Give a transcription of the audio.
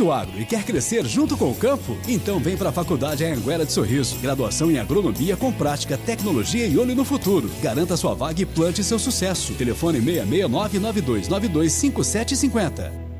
Curte o agro e quer crescer junto com o campo? Então vem para a Faculdade Anhanguera de Sorriso. Graduação em agronomia com prática, tecnologia e olho no futuro. Garanta sua vaga e plante seu sucesso. Telefone 66992925750.